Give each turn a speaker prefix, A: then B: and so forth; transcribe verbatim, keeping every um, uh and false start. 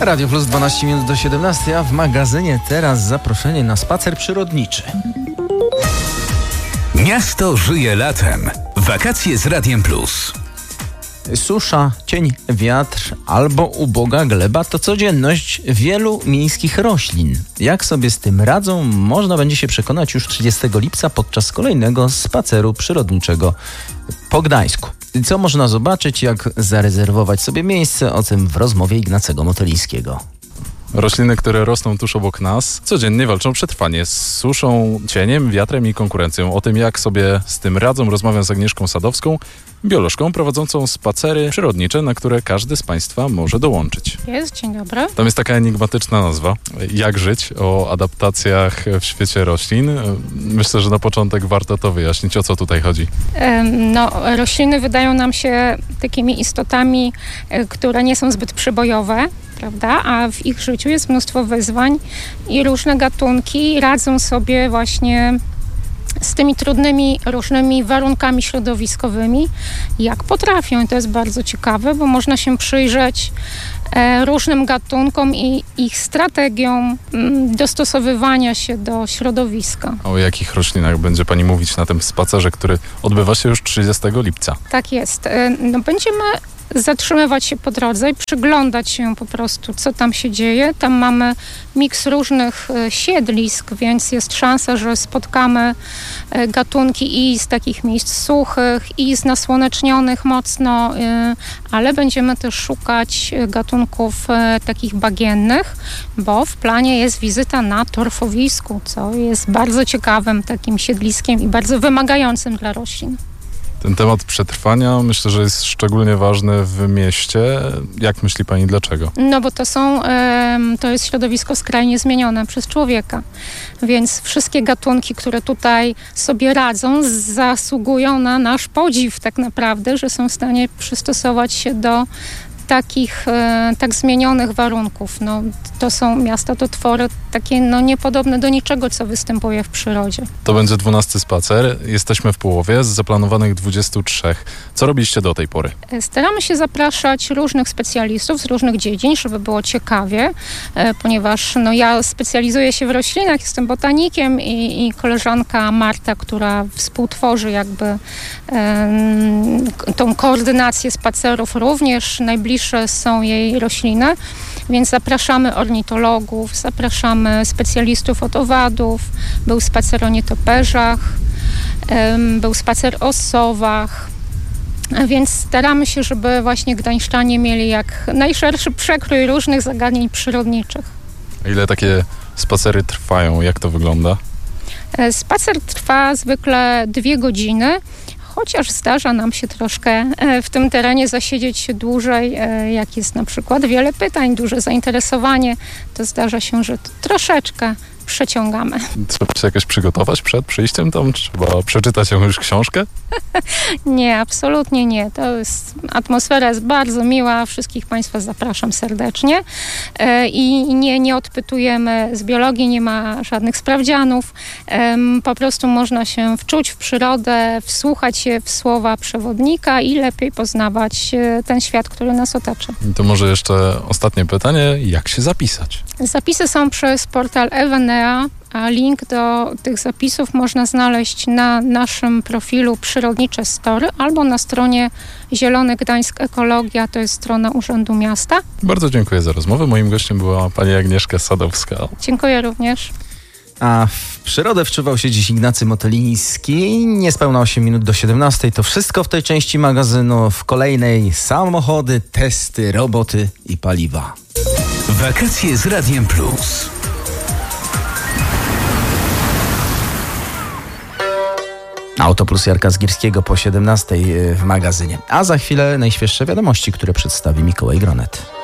A: Radio Plus dwanaście minut do siedemnastej, a w magazynie teraz zaproszenie na spacer przyrodniczy.
B: Miasto żyje latem. Wakacje z Radiem Plus.
A: Susza, cień, wiatr albo uboga gleba to codzienność wielu miejskich roślin. Jak sobie z tym radzą, można będzie się przekonać już trzydziestego lipca podczas kolejnego spaceru przyrodniczego po Gdańsku. Co można zobaczyć, jak zarezerwować sobie miejsce, o tym w rozmowie Ignacego Motylińskiego.
C: Rośliny, które rosną tuż obok nas, codziennie walczą o przetrwanie z suszą, cieniem, wiatrem i konkurencją. O tym, jak sobie z tym radzą, rozmawiam z Agnieszką Sadowską, biolożką prowadzącą spacery przyrodnicze, na które każdy z Państwa może dołączyć.
D: Jest, dzień dobry.
C: Tam jest taka enigmatyczna nazwa. Jak żyć? O adaptacjach w świecie roślin. Myślę, że na początek warto to wyjaśnić, o co tutaj chodzi.
D: No, rośliny wydają nam się takimi istotami, które nie są zbyt przybojowe, prawda? A w ich życiu jest mnóstwo wyzwań i różne gatunki radzą sobie właśnie z tymi trudnymi, różnymi warunkami środowiskowymi, jak potrafią. I to jest bardzo ciekawe, bo można się przyjrzeć e, różnym gatunkom i ich strategiom m, dostosowywania się do środowiska.
C: O jakich roślinach będzie Pani mówić na tym spacerze, który odbywa się już trzydziestego lipca?
D: Tak jest. E, no, będziemy zatrzymywać się po drodze i przyglądać się po prostu, co tam się dzieje. Tam mamy miks różnych siedlisk, więc jest szansa, że spotkamy gatunki i z takich miejsc suchych, i z nasłonecznionych mocno, ale będziemy też szukać gatunków takich bagiennych, bo w planie jest wizyta na torfowisku, co jest bardzo ciekawym takim siedliskiem i bardzo wymagającym dla roślin.
C: Ten temat przetrwania myślę, że jest szczególnie ważny w mieście. Jak myśli Pani, dlaczego?
D: No bo to są, to jest środowisko skrajnie zmienione przez człowieka, więc wszystkie gatunki, które tutaj sobie radzą, zasługują na nasz podziw tak naprawdę, że są w stanie przystosować się do takich e, tak zmienionych warunków. No, to są miasta, to twory takie no, niepodobne do niczego, co występuje w przyrodzie.
C: To będzie dwunasty spacer. Jesteśmy w połowie z zaplanowanych dwudziestu trzech. Co robiliście do tej pory?
D: Staramy się zapraszać różnych specjalistów z różnych dziedzin, żeby było ciekawie, e, ponieważ no, ja specjalizuję się w roślinach, jestem botanikiem i, i koleżanka Marta, która współtworzy jakby e, tą koordynację spacerów, również najbliższe są jej rośliny, więc zapraszamy ornitologów, zapraszamy specjalistów od owadów, był spacer o nietoperzach, był spacer o sowach, więc staramy się, żeby właśnie gdańszczanie mieli jak najszerszy przekrój różnych zagadnień przyrodniczych.
C: A ile takie spacery trwają? Jak to wygląda?
D: Spacer trwa zwykle dwie godziny. Chociaż zdarza nam się troszkę w tym terenie zasiedzieć się dłużej, jak jest na przykład wiele pytań, duże zainteresowanie, to zdarza się, że troszeczkę przeciągamy.
C: Trzeba się jakoś przygotować przed przyjściem tam? Trzeba przeczytać jakąś książkę?
D: Nie, absolutnie nie. To jest, atmosfera jest bardzo miła. Wszystkich Państwa zapraszam serdecznie. I nie, nie odpytujemy z biologii, nie ma żadnych sprawdzianów. Po prostu można się wczuć w przyrodę, wsłuchać się w słowa przewodnika i lepiej poznawać ten świat, który nas otacza.
C: I to może jeszcze ostatnie pytanie. Jak się zapisać?
D: Zapisy są przez portal Evenea, a link do tych zapisów można znaleźć na naszym profilu Przyrodnicze Story albo na stronie Zielony Gdańsk Ekologia, to jest strona Urzędu Miasta.
C: Bardzo dziękuję za rozmowę. Moim gościem była pani Agnieszka Sadowska.
D: Dziękuję również.
A: A w przyrodę wczuwał się dziś Ignacy Motyliński. Niespełna osiem minut do siedemnastej. To wszystko w tej części magazynu. W kolejnej samochody, testy, roboty i paliwa.
B: Wakacje z Radiem Plus.
A: Autoplus Jarka Zgierskiego po siedemnastej w magazynie. A za chwilę najświeższe wiadomości, które przedstawi Mikołaj Gronet.